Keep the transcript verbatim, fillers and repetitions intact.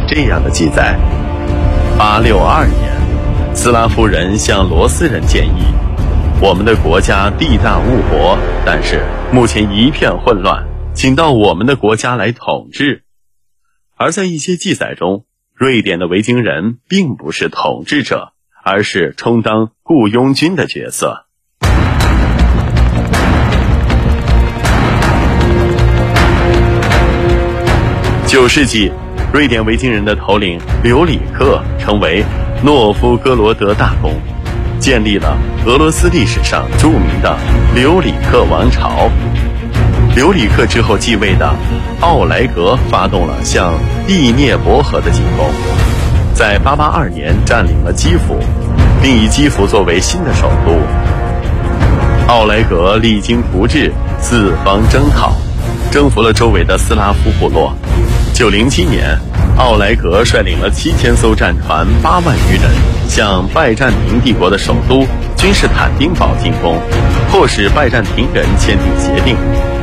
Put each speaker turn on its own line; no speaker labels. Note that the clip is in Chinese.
这样的记载：八六二年，斯拉夫人向罗斯人建议，我们的国家地大物博，但是目前一片混乱，请到我们的国家来统治。而在一些记载中，瑞典的维京人并不是统治者，而是充当雇佣军的角色。九世纪，瑞典维京人的头领刘里克成为诺夫哥罗德大公，建立了俄罗斯历史上著名的刘里克王朝。刘里克之后继位的奥莱格发动了向第聂伯河的进攻，在八八二年占领了基辅，并以基辅作为新的首都。奥莱格励精图治，四方征讨，征服了周围的斯拉夫部落。九零七年，奥莱格率领了七千艘战船，八万余人，向拜占庭帝国的首都君士坦丁堡进攻，迫使拜占庭人签订协定。